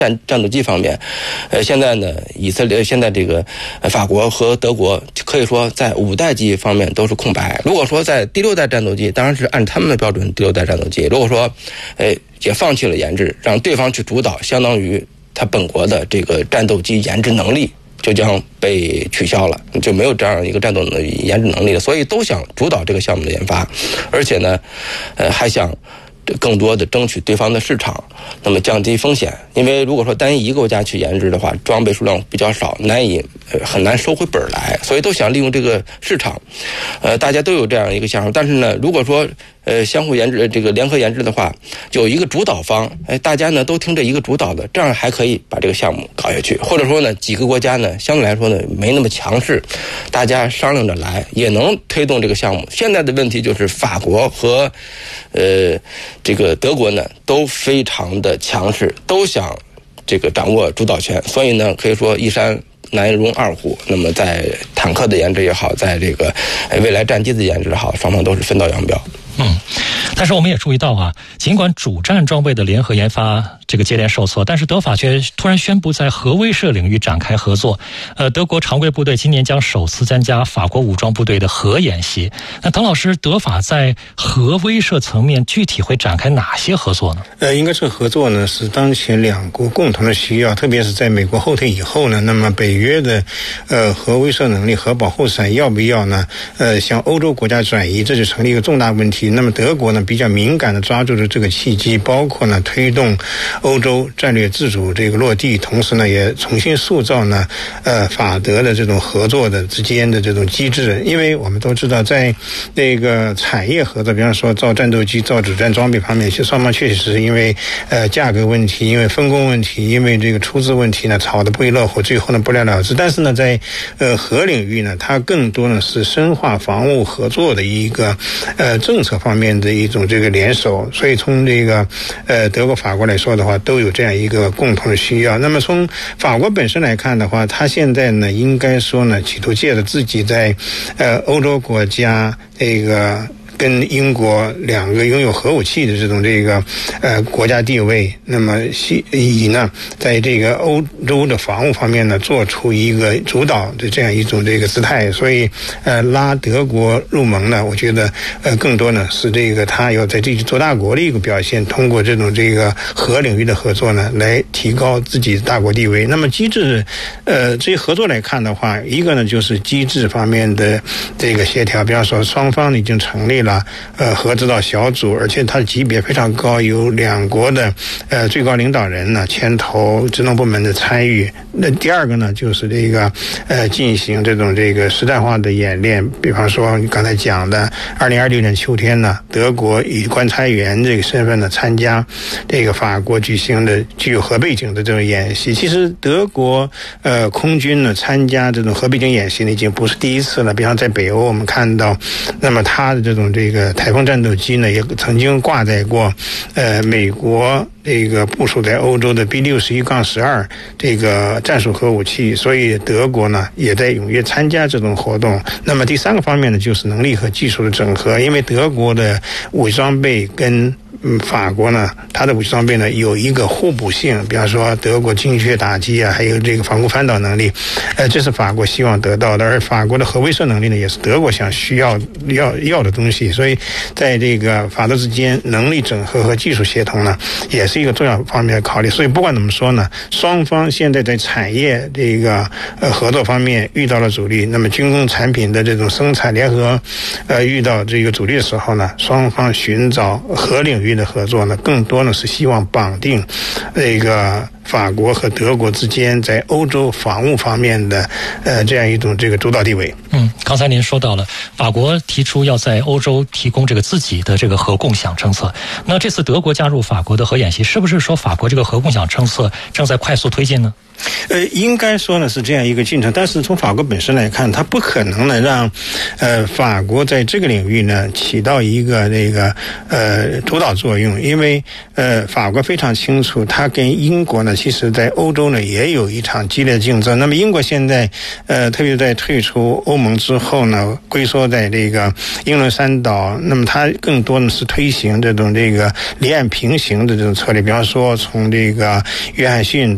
战斗机方面，现在呢，以色列现在这个法国和德国可以说在5代机方面都是空白。如果说在第6代战斗机，当然是按他们的标准第6代战斗机，如果说也放弃了研制，让对方去主导，相当于他本国的这个战斗机研制能力就将被取消了，就没有这样一个战斗的研制能力了。所以都想主导这个项目的研发，而且呢，还想更多的争取对方的市场，那么降低风险。因为如果说单一一个国家去研制的话，装备数量比较少，很难收回本来，所以都想利用这个市场。大家都有这样一个想法，但是呢，如果说相互研制这个联合研制的话，有一个主导方，大家呢都听这一个主导的，这样还可以把这个项目搞下去。或者说呢，几个国家呢相对来说呢没那么强势，大家商量着来也能推动这个项目。现在的问题就是法国和这个德国呢都非常的强势，都想这个掌握主导权，所以呢可以说一山难容二虎。那么在坦克的研制也好，在这个未来战机的研制也好，双方都是分道扬镳。 但是我们也注意到啊，尽管主战装备的联合研发这个接连受挫，但是德法却突然宣布在核威慑领域展开合作。德国常规部队今年将首次参加法国武装部队的核演习。那滕老师，德法在核威慑层面具体会展开哪些合作呢？ 应该这个合作呢是当前两国共同的需要，特别是在美国后退以后呢，那么北约的核威慑能力、核保护伞要不要呢？向欧洲国家转移，这就成了一个重大问题。那么德国呢比较敏感的抓住了这个契机，包括呢推动欧洲战略自主这个落地，同时呢也重新塑造呢法德的这种合作的之间的这种机制。因为我们都知道，在那个产业合作，比方说造战斗机、造主战装备方面，双方确实是因为价格问题、因为分工问题、因为这个出资问题呢吵得不亦乐乎，最后呢不了了之。但是呢在核领域呢，它更多呢是深化防务合作的一个政策方面的一种这个联手。所以从这个德国、法国来说的话，都有这样一个共同的需要。那么从法国本身来看的话，它现在呢应该说呢企图借着自己在欧洲国家这个跟英国两个拥有核武器的这种这个国家地位，那么以呢在这个欧洲的防务方面呢做出一个主导的这样一种这个姿态。所以拉德国入盟呢，我觉得更多呢是这个他要在这做大国的一个表现，通过这种这个核领域的合作呢来提高自己的大国地位。那么机制这些合作来看的话，一个呢就是机制方面的这个协调，比方说双方已经成立了核指导小组，而且它的级别非常高，有两国的最高领导人呢牵头职能部门的参与。那第二个呢就是这个进行这种这个实战化的演练，比方说你刚才讲的2026年秋天呢，德国以观察员这个身份呢参加这个法国举行的具有核背景的这种演习。其实德国空军呢参加这种核背景演习呢已经不是第一次了，比方在北欧我们看到，那么它的这种这个台风战斗机呢也曾经挂载过美国这个部署在欧洲的 B61-12 这个战术核武器，所以德国呢也在踊跃参加这种活动。那么第三个方面呢就是能力和技术的整合，因为德国的武器装备跟法国呢它的武器装备呢有一个互补性，比方说德国精确打击啊，还有这个防空翻倒能力，这是法国希望得到的。而法国的核威慑能力呢也是德国想需要的东西，所以在这个法德之间能力整合和技术协同呢也是一个重要方面的考虑。所以不管怎么说呢，双方现在在产业这个合作方面遇到了阻力，那么军工产品的这种生产联合遇到这个阻力的时候呢，双方寻找核领域的合作呢更多呢是希望绑定这个法国和德国之间在欧洲防务方面的这样一种这个主导地位。 刚才您说到了法国提出要在欧洲提供这个自己的这个核共享政策，那这次德国加入法国的核演习，是不是说法国这个核共享政策正在快速推进呢？ 应该说呢是这样一个进程，但是从法国本身来看，它不可能呢让法国在这个领域呢起到一个那个主导作用，因为法国非常清楚，它跟英国呢其实在欧洲呢也有一场激烈的竞争。那么英国现在特别在退出欧盟之后呢，龟缩在这个英伦三岛，那么它更多呢是推行这种这个离岸平行的这种策略，比方说从这个约翰逊